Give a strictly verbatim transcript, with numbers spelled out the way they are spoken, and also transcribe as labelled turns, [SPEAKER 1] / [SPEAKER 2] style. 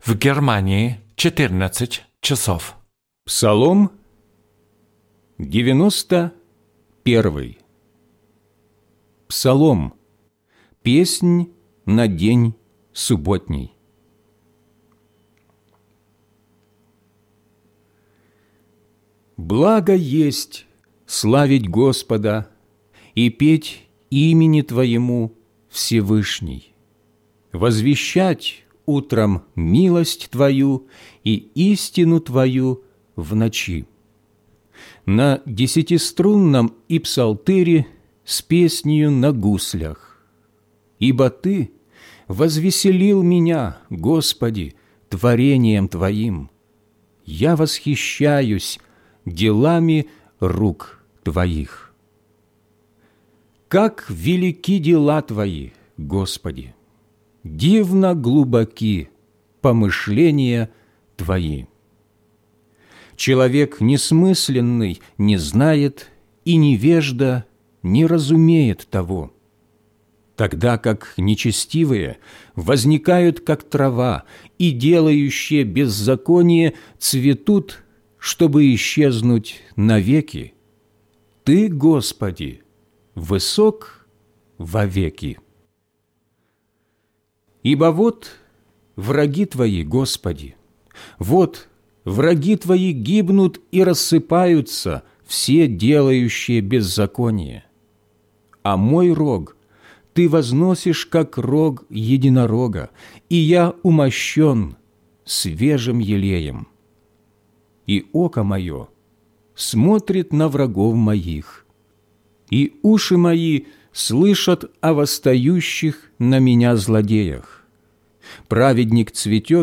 [SPEAKER 1] В Германии четырнадцать часов.
[SPEAKER 2] Псалом девяносто первый. Псалом. Песнь на день субботний. Благо есть славить Господа и петь имени Твоему, Всевышний, возвещать утром милость Твою и истину Твою в ночи. На десятиструнном и псалтыре с песнею на гуслях. Ибо Ты возвеселил меня, Господи, творением Твоим. Я восхищаюсь делами рук Твоих. Как велики дела Твои, Господи! Дивно глубоки помышления Твои. Человек несмысленный не знает, и невежда не разумеет того. Тогда как нечестивые возникают, как трава, и делающие беззаконие цветут, чтобы исчезнуть навеки. Ты, Господи, высок вовеки. Ибо вот враги Твои, Господи, вот враги Твои гибнут и рассыпаются, все делающие беззаконие. А мой рог Ты возносишь, как рог единорога, и я умощен свежим елеем. И око мое смотрит на врагов моих, и уши мои слышат о восстающих на меня злодеях. Праведник цветет